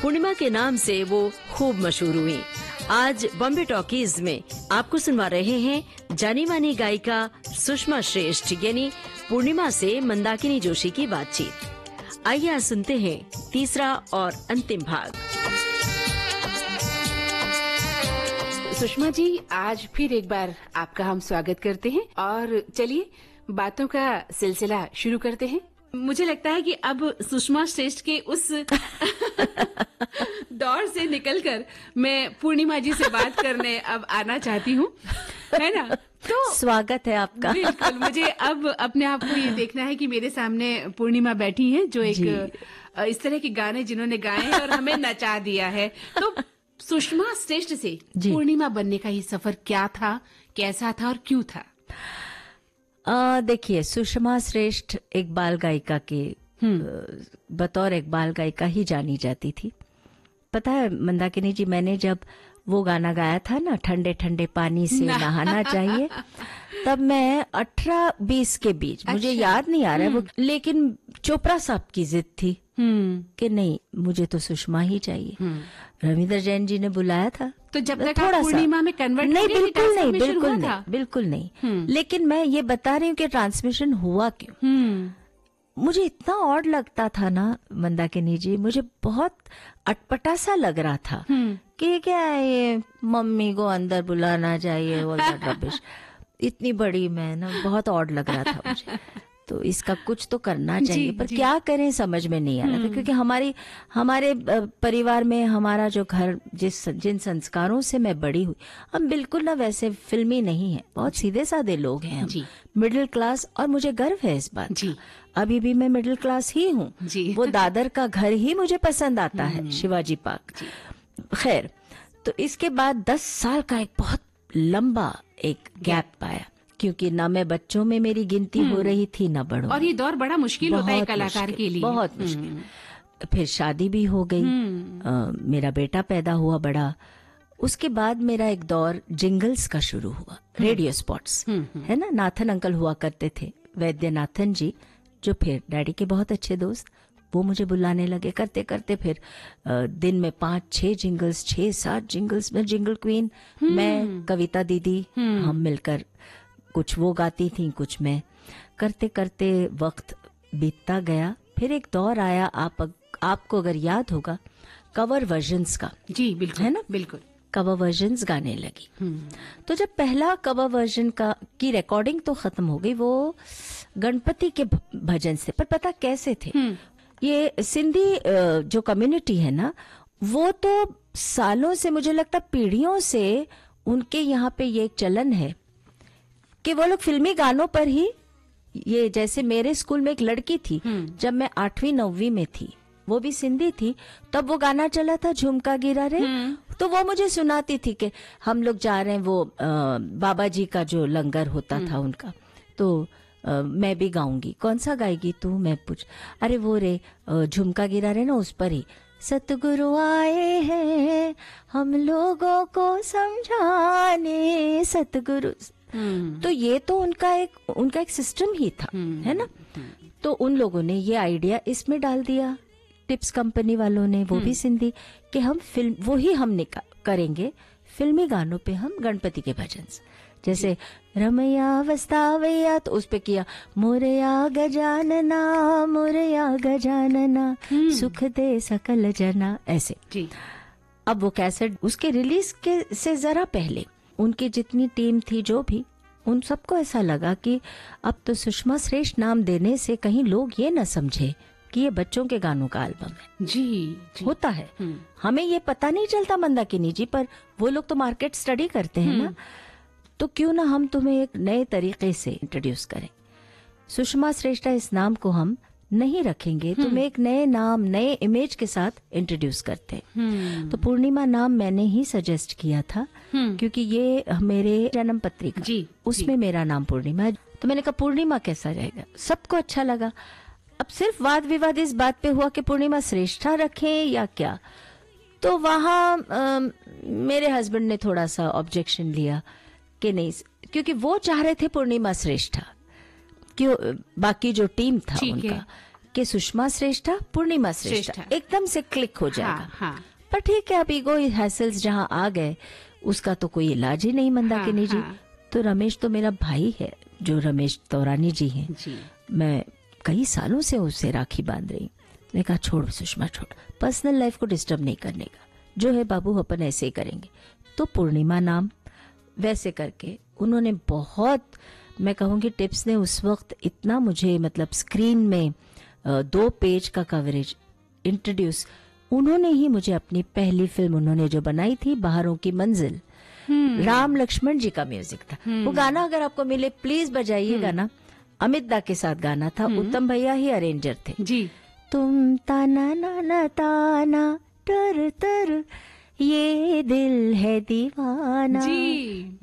पूर्णिमा के नाम से वो खूब मशहूर हुई। आज बॉम्बे टॉकीज में आपको सुनवा रहे हैं जानी मानी गायिका सुषमा श्रेष्ठ यानी पूर्णिमा से मंदाकिनी जोशी की बातचीत। आइए आज सुनते हैं तीसरा और अंतिम भाग। सुषमा जी, आज फिर एक बार आपका हम स्वागत करते हैं और चलिए बातों का सिलसिला शुरू करते हैं। मुझे लगता है कि अब सुषमा श्रेष्ठ के उस दौर से निकलकर मैं पूर्णिमा जी से बात करने अब आना चाहती हूँ, है ना? तो स्वागत है आपका। बिल्कुल, मुझे अब अपने आप को ये देखना है कि मेरे सामने पूर्णिमा बैठी हैं जो एक इस तरह के गाने जिन्होंने गाए हैं और हमें नचा दिया है। तो सुषमा श्रेष्ठ से पूर्णिमा बनने का ये सफर क्या था, कैसा था और क्यों था? देखिए, सुषमा श्रेष्ठ एक बाल गायिका के बतौर एक बाल गायिका ही जानी जाती थी। पता है मंदाकिनी जी, मैंने जब वो गाना गाया था ना, ठंडे ठंडे पानी से नहाना चाहिए, तब मैं 18-20 के बीच, मुझे याद नहीं आ रहा है वो, लेकिन चोपड़ा साहब की जिद थी कि नहीं, मुझे तो सुषमा ही चाहिए। रविंद्र जैन जी ने बुलाया था, तो जब तक आप पूर्णिमा में कन्वर्ट नहीं, बिल्कुल नहीं। लेकिन मैं ये बता रही हूँ कि ट्रांसमिशन हुआ क्यों। मुझे इतना ऑड लगता था ना मंदाकिनी जी, मुझे बहुत अटपटा सा लग रहा था कि क्या है ये, मम्मी को अंदर बुलाना चाहिए, वो रबिश। इतनी बड़ी मैं ना, बहुत ऑड लग रहा था मुझे। तो इसका कुछ तो करना चाहिए, पर क्या करें समझ में नहीं आ रहा था, क्योंकि हमारे परिवार में हमारा जो घर जिन संस्कारों से मैं बड़ी हुई, हम बिल्कुल ना वैसे फिल्मी नहीं है, बहुत सीधे साधे लोग हैं हम, मिडिल क्लास। और मुझे गर्व है इस बात का, अभी भी मैं मिडिल क्लास ही हूँ। वो दादर का घर ही मुझे पसंद आता है, शिवाजी पार्क। खैर, तो इसके बाद 10 साल का एक बहुत लंबा एक गैप पाया, क्योंकि ना मैं बच्चों में मेरी गिनती हो रही थी ना बड़ों। और ये दौर बड़ा मुश्किल होता है कलाकार के लिए, बहुत मुश्किल। फिर शादी भी हो गई, मेरा बेटा पैदा हुआ बड़ा। उसके बाद मेरा एक दौर जिंगल्स का शुरू हुआ, रेडियो स्पॉट्स, है ना, नाथन अंकल हुआ करते थे, वैद्यनाथन जी, जो फिर डैडी के बहुत अच्छे दोस्त, वो मुझे बुलाने लगे। करते करते फिर दिन में 5-6 जिंगल्स, 6-7 जिंगल्स, मैं जिंगल क्वीन, मैं कविता दीदी, हम मिलकर कुछ वो गाती थी, कुछ मैं। करते करते वक्त बीतता गया। फिर एक दौर आया, आपको अगर याद होगा, कवर वर्जन्स का। जी बिल्कुल, है ना, बिल्कुल। कवर वर्जन्स गाने लगी। तो जब पहला कवर वर्जन की रिकॉर्डिंग तो खत्म हो गई, वो गणपति के भजन से। पर पता कैसे थे, ये सिंधी जो कम्युनिटी है ना, वो तो सालों से, मुझे लगता पीढ़ियों से उनके यहाँ पे ये एक चलन है कि वो लोग फिल्मी गानों पर ही, ये जैसे मेरे स्कूल में एक लड़की थी, जब मैं 8वीं-9वीं में थी, वो भी सिंधी थी, तब वो गाना चला था झुमका गिरा रे, तो वो मुझे सुनाती थी कि हम लोग जा रहे हैं, वो बाबा जी का जो लंगर होता था उनका, तो मैं भी गाऊंगी। कौन सा गाएगी तू, मैं पूछ, अरे वो रे झुमका गिरा रे ना, उस पर ही, सतगुरु आए हैं हम लोगों को समझाने, सतगुरु। तो ये तो उनका एक सिस्टम ही था, है ना। तो उन लोगों ने ये आइडिया इसमें डाल दिया, टिप्स कंपनी वालों ने, वो भी सिंधी, कि हम फिल्म वो ही हम करेंगे, फिल्मी गानों पे हम गणपति के भजन, जैसे रमैया वस्तावैया, तो उस पे किया मोरया गजानना, मोरया गजानना, सुख दे सकल जना, ऐसे। अब वो कैसेट उसके रिलीज के से जरा पहले उनकी जितनी टीम थी, जो भी, उन सबको ऐसा लगा कि अब तो सुषमा श्रेष्ठ नाम देने से कहीं लोग ये न समझे कि ये बच्चों के गानों का एल्बम है। जी होता है, हमें ये पता नहीं चलता मंदाकिनी जी, पर वो लोग तो मार्केट स्टडी करते हैं ना। तो क्यों ना हम तुम्हें एक नए तरीके से इंट्रोड्यूस करें। सुषमा श्रेष्ठ इस नाम को हम नहीं रखेंगे, तुम्हें एक नए नाम, नए इमेज के साथ इंट्रोड्यूस करते हैं। तो पूर्णिमा नाम मैंने ही सजेस्ट किया था, क्योंकि ये मेरे जन्म पत्रिका उसमें मेरा नाम पूर्णिमा है। तो मैंने कहा पूर्णिमा कैसा रहेगा, सबको अच्छा लगा। अब सिर्फ वाद विवाद इस बात पे हुआ कि पूर्णिमा श्रेष्ठा रखें या क्या। तो वहाँ मेरे हस्बैंड ने थोड़ा सा ऑब्जेक्शन लिया कि नहीं, क्योंकि वो चाह रहे थे पूर्णिमा श्रेष्ठा, कि बाकी जो टीम था उनका कि सुषमा श्रेष्ठा पूर्णिमा श्रेष्ठा श्रेष्ठा। एकदम से क्लिक हो जाएगा। हाँ, हाँ। पर ठीक है, अब ईगो हैसल्स जहाँ आ गए उसका तो कोई इलाज ही नहीं, मंदाकिनी जी। हाँ। तो रमेश तो मेरा भाई है, जो रमेश तौरानी जी हैं। जी। मैं कई सालों से उससे राखी बांध रही। मैंने कहा छोड़ सुषमा छोड़, पर्सनल लाइफ को डिस्टर्ब नहीं करने का, जो है बाबू अपन ऐसे ही करेंगे। तो पूर्णिमा नाम वैसे करके उन्होंने बहुत, मैं कहूँगी टिप्स ने उस वक्त इतना मुझे मतलब स्क्रीन में 2 पेज का कवरेज इंट्रोड्यूस, उन्होंने ही मुझे अपनी पहली फिल्म उन्होंने जो बनाई थी बाहरों की मंजिल, राम लक्ष्मण जी का म्यूजिक था। वो गाना अगर आपको मिले प्लीज बजाइएगा ना, अमित दा के साथ गाना था, उत्तम भैया ही अरेंजर थे। जी। तुम ताना ना ताना टर टर ये दिल है दीवाना, जी।